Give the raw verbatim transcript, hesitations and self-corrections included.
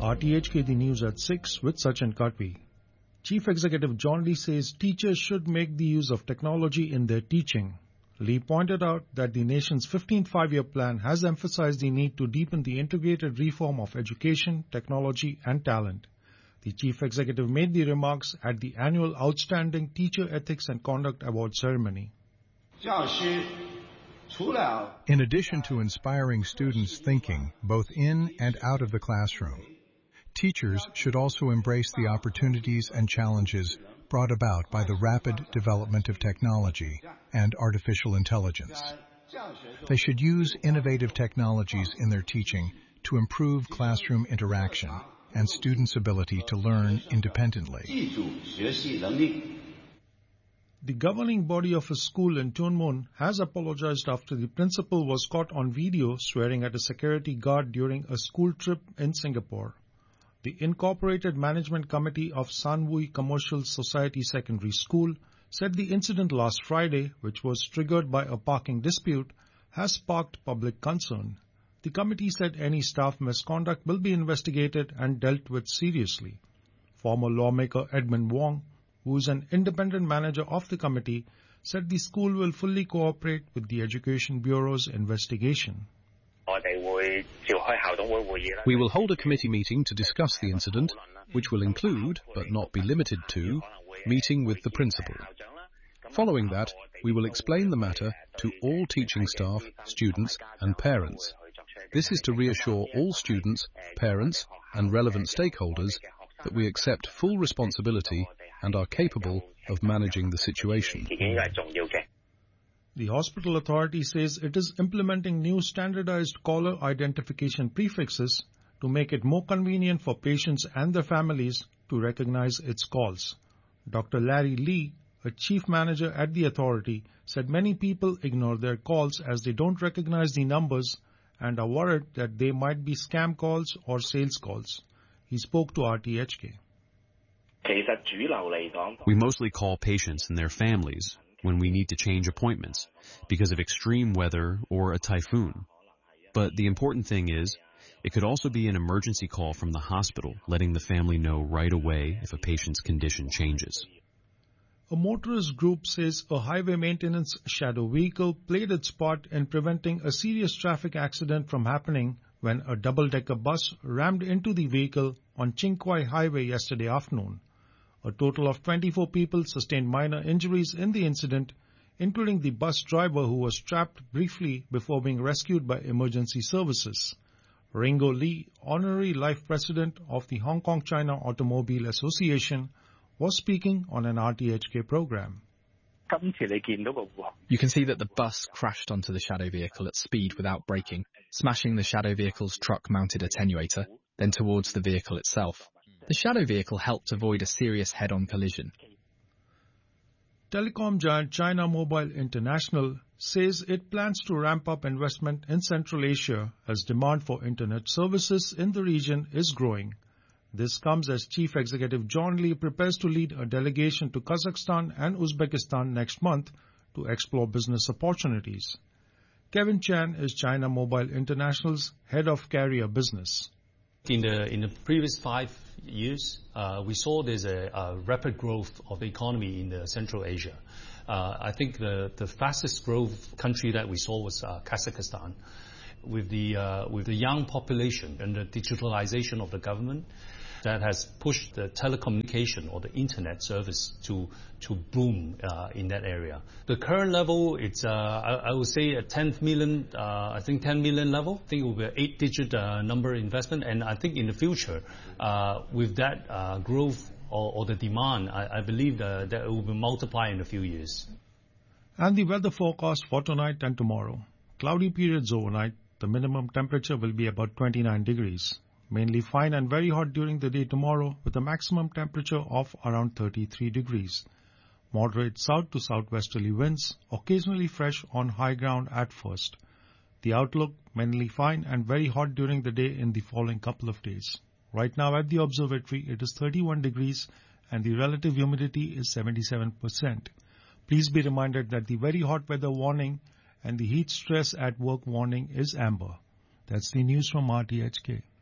R T H K The News at six with Sachin Katvi. Chief Executive John Lee says teachers should make the use of technology in their teaching. Lee pointed out that the nation's fifteenth five-year plan has emphasized the need to deepen the integrated reform of education, technology, and talent. The chief executive made the remarks at the annual Outstanding Teacher Ethics and Conduct Award ceremony. In addition to inspiring students' thinking, both in and out of the classroom, teachers should also embrace the opportunities and challenges brought about by the rapid development of technology and artificial intelligence. They should use innovative technologies in their teaching to improve classroom interaction and students' ability to learn independently. The governing body of a school in Tuen Mun has apologized after the principal was caught on video swearing at a security guard during a school trip in Singapore. The Incorporated Management Committee of San Vui Commercial Society Secondary School said the incident last Friday, which was triggered by a parking dispute, has sparked public concern. The committee said any staff misconduct will be investigated and dealt with seriously. Former lawmaker Edmund Wong, who is an independent manager of the committee, said the school will fully cooperate with the Education Bureau's investigation. We will hold a committee meeting to discuss the incident, which will include, but not be limited to, meeting with the principal. Following that, we will explain the matter to all teaching staff, students, and parents. This is to reassure all students, parents, and relevant stakeholders that we accept full responsibility and are capable of managing the situation. The hospital authority says it is implementing new standardized caller identification prefixes to make it more convenient for patients and their families to recognize its calls. Doctor Larry Lee, a chief manager at the authority, said many people ignore their calls as they don't recognize the numbers and are worried that they might be scam calls or sales calls. He spoke to R T H K. We mostly call patients and their families when we need to change appointments because of extreme weather or a typhoon. But the important thing is, it could also be an emergency call from the hospital, letting the family know right away if a patient's condition changes. A motorist group says a highway maintenance shadow vehicle played its part in preventing a serious traffic accident from happening when a double-decker bus rammed into the vehicle on Ching Kwai Highway yesterday afternoon. A total of twenty-four people sustained minor injuries in the incident, including the bus driver who was trapped briefly before being rescued by emergency services. Ringo Lee, Honorary Life President of the Hong Kong-China Automobile Association, was speaking on an R T H K program. You can see that the bus crashed onto the shadow vehicle at speed without braking, smashing the shadow vehicle's truck-mounted attenuator, then towards the vehicle itself. The shadow vehicle helped avoid a serious head-on collision. Telecom giant China Mobile International says it plans to ramp up investment in Central Asia as demand for internet services in the region is growing. This comes as Chief Executive John Lee prepares to lead a delegation to Kazakhstan and Uzbekistan next month to explore business opportunities. Kevin Chan is China Mobile International's head of carrier business. In the in the previous five years, uh, we saw there's a, a rapid growth of the economy in the Central Asia. Uh, I think the, the fastest growth country that we saw was uh, Kazakhstan. With the uh, with the young population and the digitalization of the government, that has pushed the telecommunication or the internet service to to boom uh, in that area. The current level, it's uh, I, I would say a ten million, uh, I think ten million level. I think it will be an eight-digit uh, number investment, and I think in the future, uh, with that uh, growth or, or the demand, I, I believe uh, that it will be multiplied in a few years. And the weather forecast for tonight and tomorrow: cloudy periods overnight. The minimum temperature will be about twenty-nine degrees. Mainly fine and very hot during the day tomorrow with a maximum temperature of around thirty-three degrees. Moderate south to southwesterly winds, occasionally fresh on high ground at first. The outlook, mainly fine and very hot during the day in the following couple of days. Right now at the observatory it is thirty-one degrees and the relative humidity is seventy-seven percent. Please be reminded that the very hot weather warning and the heat stress at work warning is amber. That's the news from R T H K.